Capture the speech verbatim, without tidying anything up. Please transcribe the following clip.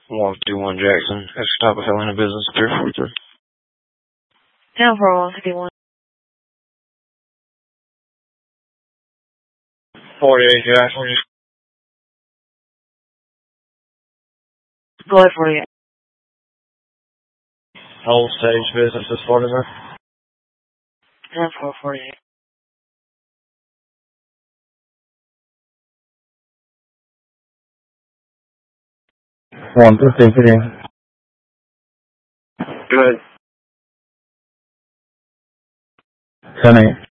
one two one Jackson. That's the type of Helena business, Pier forty-three. Down for one fifty-one. forty-eight Jackson. Go ahead, forty-eight. Whole stage business is forty-three. Down for forty-eight. one fifty-three. Good. ten eight.